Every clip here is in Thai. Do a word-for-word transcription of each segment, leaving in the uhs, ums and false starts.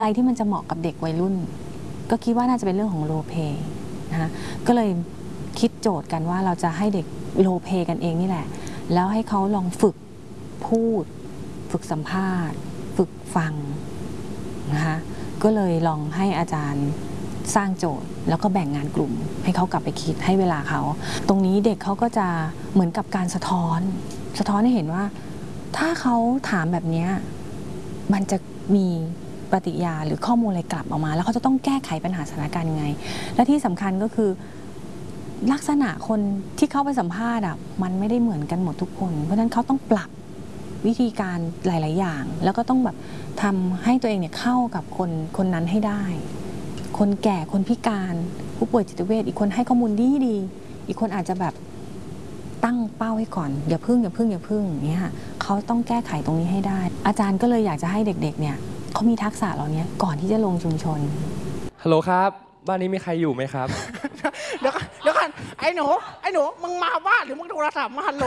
อะไรที่มันจะเหมาะกับเด็กวัยรุ่นก็คิดว่าน่าจะเป็นเรื่องของโรลเพลย์นะคะก็เลยคิดโจทย์กันว่าเราจะให้เด็กโรลเพลย์กันเองนี่แหละแล้วให้เขาลองฝึกพูดฝึกสัมภาษณ์ฝึกฟังนะคะก็เลยลองให้อาจารย์สร้างโจทย์แล้วก็แบ่งงานกลุ่มให้เขากลับไปคิดให้เวลาเขาตรงนี้เด็กเขาก็จะเหมือนกับการสะท้อนสะท้อนให้เห็นว่าถ้าเขาถามแบบนี้มันจะมีปฏิกิริยาหรือข้อมูลอะไรกลับออกมาแล้วเขาจะต้องแก้ไขปัญหาสถานการณ์ยังไงและที่สำคัญก็คือลักษณะคนที่เข้าไปสัมภาษณ์อ่ะมันไม่ได้เหมือนกันหมดทุกคนเพราะฉะนั้นเขาต้องปรับวิธีการหลายๆอย่างแล้วก็ต้องแบบทำให้ตัวเองเนี่ยเข้ากับคนคนนั้นให้ได้คนแก่คนพิการผู้ป่วยจิตเวชอีกคนให้ข้อมูลดีดีอีกคนอาจจะแบบตั้งเป้าให้ก่อนอย่าพึ่งอย่าพึ่งอย่าพึ่งอย่างเงี้ยเขาต้องแก้ไขตรงนี้ให้ได้อาจารย์ก็เลยอยากจะให้เด็กๆเนี่ยเขามีทักษะเหล่านี้ก่อนที่จะลงชุมชนฮัลโหลครับบ้านนี้มีใครอยู่ไหมครับเดี๋ยวเดี๋ยวกันไอ้หนูไอ้หนูมึงมาบ้านหรือมึงโทรศัพท์มาฮัลโหล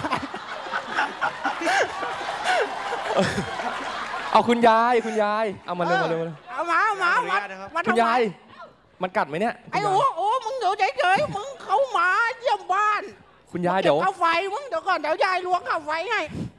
เอาคุณยายคุณยายเอามาเร็วมาเร็วมาเอามามามามาคุณยายมันกัดไหมเนี่ยไอ้หนูโอ้มึงอยู่เฉยๆมึงเขามาเยี่ยมบ้านคุณยายเดี๋ยวเข้าไฟมึงเดี๋ยวก่อนเดี๋ยวยายล้วงเข้าไฟให้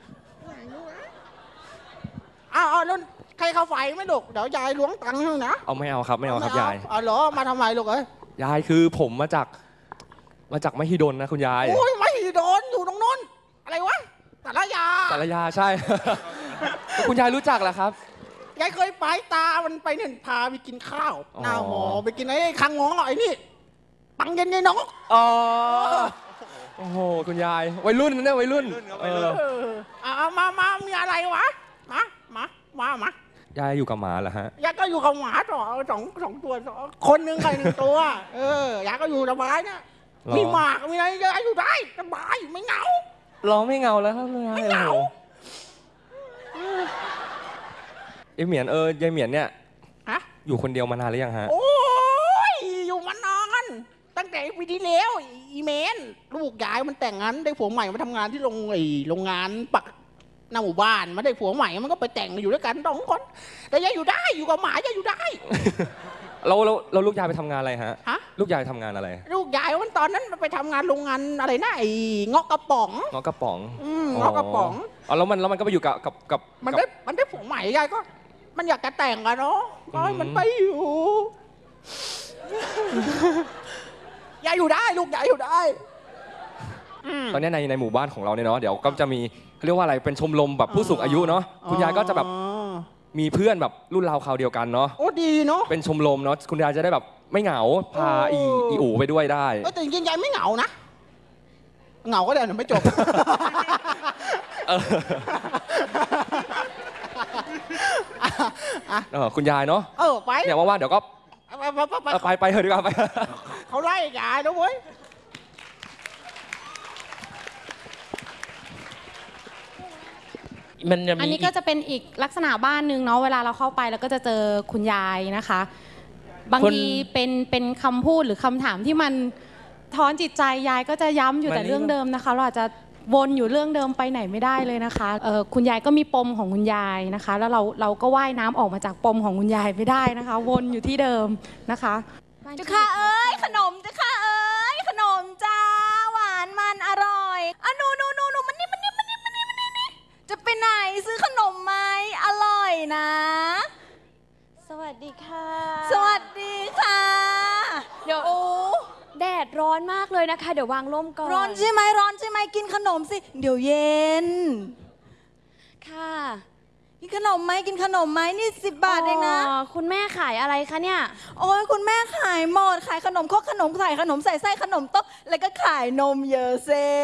อ้าวแล้วใครเข้าไฟไม่ดุเดี๋ยวยายล้วงตังค์ให้นะเอาไม่เอาครับไม่เอาครับยายเอาเหรอมาทำไมลูกเอ้ยยายคือผมมาจากมาจากมหิดลนะคุณยายโอ้ยมหิดลอยู่ตรงนู้นอะไรวะสารยาสารยาใช่คุณยายรู้จักเหรอครับยายเคยไปตามันไปเนี่ยพาไปกินข้าวหน้าหมอไปกินไอ้คังงอไอ้นี่ปังเย็นไงน้องอ๋อโอ้โหคุณยายวัยรุ่นนะเนี่ยวัยรุ่นเออเอามามามีอะไรวะมามามามายายอยู่กับหมาเหรอฮะยายก็อยู่กับหมาต่อสองสองตัวคนหนึ่งใครหนึ่งตัวเออยายก็อยู่สบายเนี่ยมีหมากมีอะไรยายอยู่ได้สบายไม่เหงาร้องไม่เหงาแล้วครับไม่เหงาไอเหมียนเออยายเหมียนเนี่ยอยู่คนเดียวมานานหรือยังฮะโอ้ยอยู่มานานตั้งแต่ปีที่แล้วอีเมนลูกยายมันแต่งงานได้ผัวใหม่มาทำงานที่โรงไอโรงงานปักหน้าหมู่บ้านมาได้ผัวใหม่มันก็ไปแต่งอยู่ด้วยกันสองคนแต่ยายอยู่ได้อยู่กับหมายายอยู่ได้เราเราเราลูกยายไปทำงานอะไรฮะลูกยายทำงานอะไรลูกยายมันตอนนั้นไปทำงานโรงงานอะไรนะไอ้งอกกระป๋องงอกกระป๋องงอกกระป๋องอ๋อแล้วมันแล้วมันก็ไปอยู่กับกับกับมันได้มันได้ผัวใหม่ยายก็มันอยากจะแต่งอะเนาะก็ให้มันไปอยู่ยายอยู่ได้ลูกยายอยู่ได้ตอนนี้ในในหมู่บ้านของเราเนี่ยเนาะเดี๋ยวก็จะมีเขาเรียกว่าอะไรเป็นชมรมแบบผู้สูงอายุเนาะคุณยายก็จะแบบมีเพื่อนแบบรุ่นราวคราวเดียวกันเนาะโอ้ดีเนาะเป็นชมรมเนาะคุณยายจะได้แบบไม่เหงาพาอีอีอูไปด้วยได้แต่จริงๆยายไม่เหงานะเหงาก็เดี๋ยวไม่จบคุณยายเนาะเออไปเนี่ยว่าๆเดี๋ยวก็ไปไปเถอะดีกว่าไปเขาไล่ยายนะเว้ยอันนี้ก็จะเป็นอีกลักษณะบ้านหนึ่งเนาะเวลาเราเข้าไปแล้วก็จะเจอคุณยายนะคะบางทีเป็นเป็นคำพูดหรือคำถามที่มันท้อนจิตใจยายก็จะย้ำอยู่แต่เรื่องเดิมนะคะเราอาจจะวนอยู่เรื่องเดิมไปไหนไม่ได้เลยนะคะเออคุณยายก็มีปมของคุณยายนะคะแล้วเราเราก็ว่ายน้ำออกมาจากปมของคุณยายไม่ได้นะคะวนอยู่ที่เดิมนะคะเจ้าค่ะเอ้ยขนมเจ้าค่ะเอ้ยขนมจ้าหวานมันอร่อยอ่ะหนูหนูหนูหนูมันนี่มันนี่มันนี่มันนี่มันนี่จะไปไหนซื้อขนมไหมอร่อยนะสวัสดีค่ะสวัสดีค่ะเดี๋ยวโอ้แดดร้อนมากเลยนะคะเดี๋ยววางร่มก่อนร้อนใช่ไหมร้อนใช่ไหมกินขนมสิเดี๋ยวเย็นค่ะกินขนมไหมกินขนมไหมนี่สิบบาทเองนะคุณแม่ขายอะไรคะเนี่ยโอ้ยคุณแม่ขายหมดขายขนมครกขนมใส่ขนมใส่ไส้ขนมโต๊ะแล้วก็ขายนมเยอะเซ่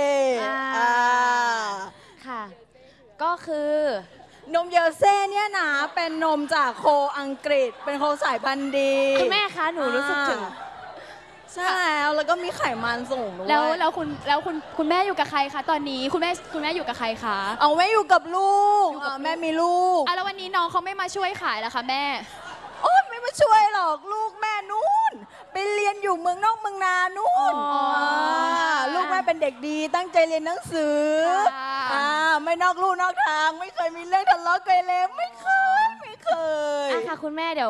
ค่ะก็คือนมเยอร์เซ่เนี่ยนะเป็นนมจากโคอังกฤษเป็นโคสายพันธุ์ดีคุณแม่คะหนูรู้สึกถึงใช่แล้วแล้วก็มีไขมันสูงด้วยแล้วแล้วคุณแล้วคุณคุณแม่อยู่กับใครคะตอนนี้คุณแม่คุณแม่อยู่กับใครคะเอาแม่อยู่กับลูกแม่มีลูกอ่ะแล้ววันนี้น้องเขาไม่มาช่วยขายแล้วคะแม่โอ้ยไม่มาช่วยหรอกลูกแม่นู่นไปเรียนอยู่เมืองนอกเมืองนานู่นลูกแม่เป็นเด็กดีตั้งใจเรียนหนังสือไม่นอกลู่นอกทางไม่เคยมีเรื่องทะเลาะกันเลยไม่เคยไม่เคยอ่ะค่ะคุณแม่เดี๋ยว